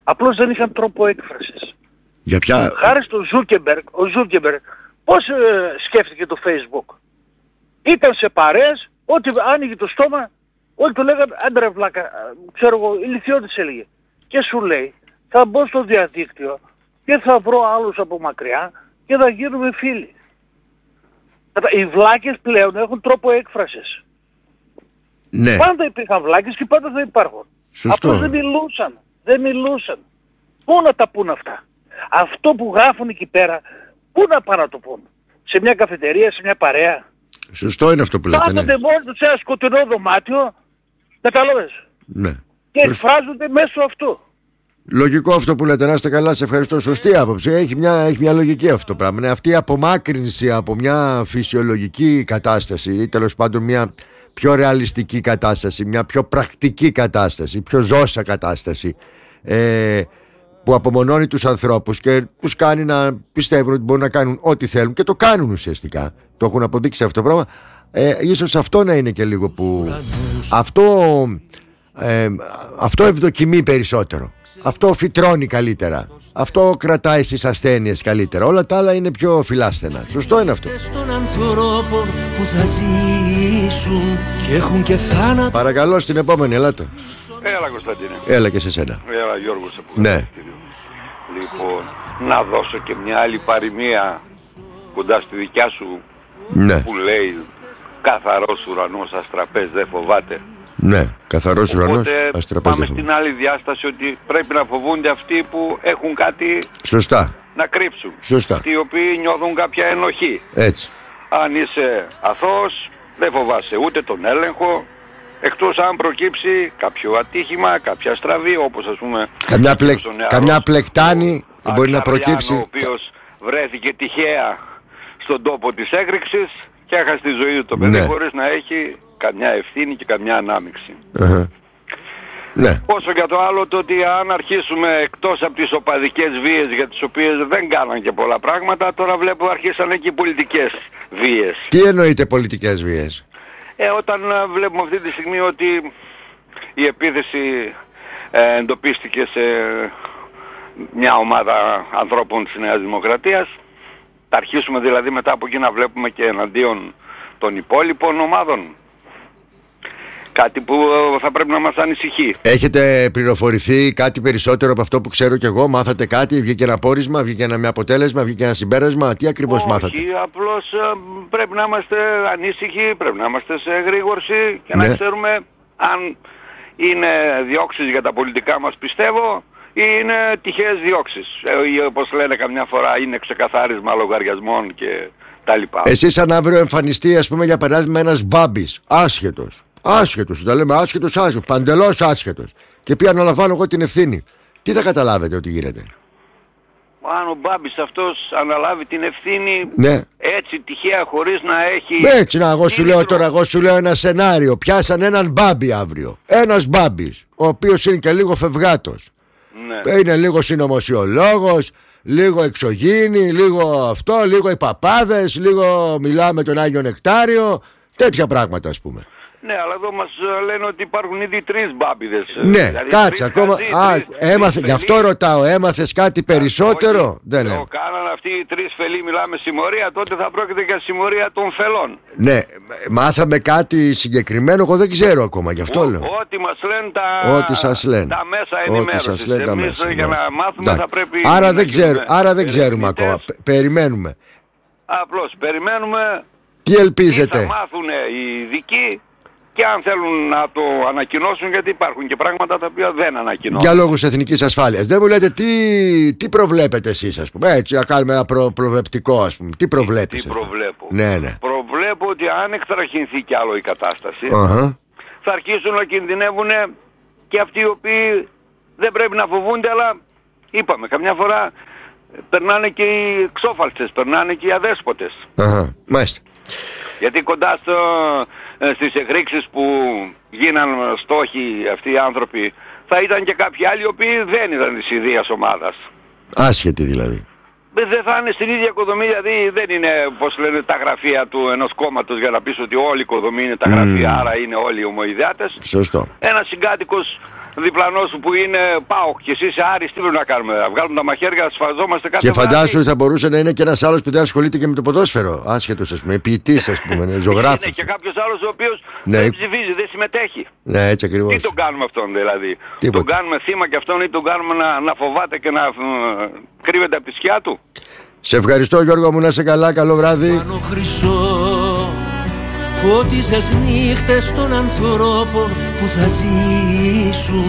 Απλώς δεν είχαν τρόπο έκφρασης. Για ποια... Χάρη στον Ζούκεμπεργκ, ο Ζούκεμπεργκ πώς σκέφτηκε το Facebook. Ήταν σε παρέες, ό,τι άνοιγε το στόμα, όλοι του λέγανε άντρε βλάκα, ξέρω εγώ, ηλιθιώτης έλεγε. Και σου λέει, θα μπω στο διαδίκτυο και θα βρω άλλους από μακριά και θα γίνουμε φίλοι. Οι βλάκες πλέον έχουν τρόπο έκφρασης. Ναι. Πάντα υπήρχαν βλάκες και πάντα θα υπάρχουν. Σωστό. Απλώς δεν μιλούσαν. Πού να τα πούν αυτά. Αυτό που γράφουν εκεί πέρα, πού να πάνε να το πούν. Σε μια καφετερία, σε μια παρέα. Σωστό είναι αυτό που λέτε. Κάθονται μόνοι τους σε ένα σκοτεινό δωμάτιο, κατάλαβες. Ναι. Και εκφράζονται μέσω αυτού. Λογικό αυτό που λέτε, να είστε καλά, σε ευχαριστώ. Σωστή άποψη. Έχει μια λογική αυτό το πράγμα. Είναι αυτή η απομάκρυνση από μια φυσιολογική κατάσταση ή τέλος πάντων μια πιο ρεαλιστική κατάσταση, μια πιο πρακτική κατάσταση, πιο ζώσα κατάσταση, που απομονώνει τους ανθρώπους και τους κάνει να πιστεύουν ότι μπορούν να κάνουν ό,τι θέλουν και το κάνουν ουσιαστικά. Το έχουν αποδείξει αυτό το πράγμα. Ίσως αυτό να είναι και λίγο που αυτό ευδοκιμεί περισσότερο. Αυτό φυτρώνει καλύτερα. Αυτό κρατάει στις ασθένειες καλύτερα. Όλα τα άλλα είναι πιο φιλάσθενα. Σωστό είναι αυτό. Παρακαλώ, στην επόμενη, ελάτε. Έλα Κωνσταντίνε. Έλα και σε σένα. Έλα Γιώργος. Ναι. Λοιπόν, να δώσω και μια άλλη παροιμία κοντά στη δικιά σου, Ναι. που λέει καθαρός ουρανός αστραπές δεν φοβάται. Ναι, καθαρός ουρανός Οπότε αστραπές. πάμε στην άλλη διάσταση, ότι πρέπει να φοβούνται αυτοί που έχουν κάτι Σωστά. να κρύψουν. Σωστά. Αυτοί οι οποίοι νιώθουν κάποια ενοχή. Έτσι. Αν είσαι αθώος δεν φοβάσαι ούτε τον έλεγχο, εκτός αν προκύψει κάποιο ατύχημα, κάποια στραβή, όπως ας πούμε καμιά πλεκτάνη μπορεί να προκύψει. Ο οποίος βρέθηκε τυχαία στον τόπο της έκρηξης και έχασε τη ζωή του το παιδί, Ναι. χωρίς να έχει καμιά ευθύνη και καμιά ανάμειξη. Ναι. Όσο για το άλλο, το ότι αν αρχίσουμε εκτός από τις οπαδικές βίες, για τις οποίες δεν κάναν και πολλά πράγματα, τώρα βλέπω αρχίσανε και οι πολιτικές βίες. Τι εννοείται πολιτικές βίες? Όταν βλέπουμε αυτή τη στιγμή ότι η επίθεση εντοπίστηκε σε μια ομάδα ανθρώπων της Νέας Δημοκρατίας, θα αρχίσουμε δηλαδή μετά από εκεί να βλέπουμε και εναντίον των υπόλοιπων ομάδων. Κάτι που θα πρέπει να μας ανησυχεί. Έχετε πληροφορηθεί κάτι περισσότερο από αυτό που ξέρω κι εγώ? Μάθατε κάτι, βγήκε ένα πόρισμα, βγήκε ένα αποτέλεσμα, βγήκε ένα συμπέρασμα? Τι ακριβώς μάθατε? Όχι, απλώς πρέπει να είμαστε ανήσυχοι, πρέπει να είμαστε σε εγρήγορση και Ναι. να ξέρουμε αν είναι διώξεις για τα πολιτικά μας, πιστεύω, ή είναι τυχαίες διώξεις. Ή όπως λένε καμιά φορά είναι ξεκαθάρισμα λογαριασμών και τα λοιπά. Εσείς αν αύριο εμφανιστεί, ας πούμε, για παράδειγμα, ένας Μπάμπης, άσχετος, τα λέμε άσχετος, παντελώς άσχετος, και πει αναλαμβάνω εγώ την ευθύνη, τι θα καταλάβετε ότι γίνεται? Αν ο Μπάμπης αυτός αναλάβει την ευθύνη, Ναι. έτσι τυχαία, χωρίς να έχει... Έτσι, εγώ σου λέω ένα σενάριο. Πιάσαν έναν Μπάμπη αύριο. Ένας Μπάμπης, ο οποίος είναι και λίγο φευγάτος. Ναι. Είναι λίγο συνωμοσιολόγος, λίγο εξωγήινη, λίγο αυτό, λίγο οι παπάδες, λίγο μιλάμε τον Άγιο Νεκτάριο, τέτοια πράγματα ας πούμε. Ναι, αλλά εδώ μας λένε ότι υπάρχουν ήδη 3 Μπάμπηδες. Ναι, δηλαδή, κάτσε 3 ακόμα. χαζοί, Γι' αυτό ρωτάω, έμαθες κάτι περισσότερο? Όχι, Δεν το είναι. κάναν αυτοί οι 3 φελοί, μιλάμε συμμορία, τότε θα πρόκειται για συμμορία των φελών. Ναι, μάθαμε κάτι συγκεκριμένο, εγώ δεν ξέρω ακόμα, γι' αυτό λέω. Ό,τι μας λένε Ό,τι σας λένε. τα μέσα ενημέρωσης. Ό,τι σας λένε τα Εμείς μέσα. για να μάθουμε Εντάξει. θα πρέπει... Άρα δεν ξέρουμε ακόμα. Περιμένουμε. Απλώς περιμένουμε. Τι ελπίζετε? Τι θα μάθουν οι ειδικοί και αν θέλουν να το ανακοινώσουν, γιατί υπάρχουν και πράγματα τα οποία δεν ανακοινώνουν. Για λόγους εθνικής ασφάλειας. Δεν μου λέτε τι προβλέπετε εσείς, ας πούμε? Έτσι, να κάνουμε ένα προβλεπτικό, ας πούμε. Τι προβλέπεις? Τι προβλέπω? Ναι. Προβλέπω ότι αν εκτραχυνθεί κι άλλο η κατάσταση, θα αρχίσουν να κινδυνεύουν και αυτοί οι οποίοι δεν πρέπει να φοβούνται, αλλά είπαμε, καμιά φορά περνάνε και οι ξόφαλτσες, περνάνε και οι αδέσποτες. Μάλιστα. Γιατί κοντά στις εκρήξεις που γίναν στόχοι αυτοί οι άνθρωποι, θα ήταν και κάποιοι άλλοι οι οποίοι δεν ήταν της ιδίας ομάδας. Άσχετοι δηλαδή. Δεν θα είναι στην ίδια οικοδομή, δηλαδή δεν είναι, πώς λένε, τα γραφεία του ενός κόμματος για να πεις ότι όλη η οικοδομή είναι τα γραφεία, άρα είναι όλοι οι ομοειδεάτες. Σωστό. Ένας συγκάτοικος διπλανός σου που είναι ΠΑΟΚ και εσύ είσαι Άρης, τι πρέπει να κάνουμε? Να βγάλουμε τα μαχαίρια, σφαζόμαστε κάθε Και φαντάσου ότι θα μπορούσε να είναι και ένας άλλος που δεν ασχολείται και με το ποδόσφαιρο. Άσχετος, ας πούμε, ποιητής, ας πούμε, ζωγράφος. Είναι και κάποιος άλλος ο οποίος δεν ψηφίζει, δεν συμμετέχει. Ναι, έτσι ακριβώς. Τι τον κάνουμε αυτόν δηλαδή? Τίποτε. Τον κάνουμε θύμα και αυτόν ή τον κάνουμε να φοβάται και να κρύβεται από τη σκιά του? Σε ευχαριστώ Γιώργο μου, να είσαι καλά, καλό βράδυ. Πάνω χρυσό, φώτιζες νύχτες των ανθρώπων που θα ζήσουν.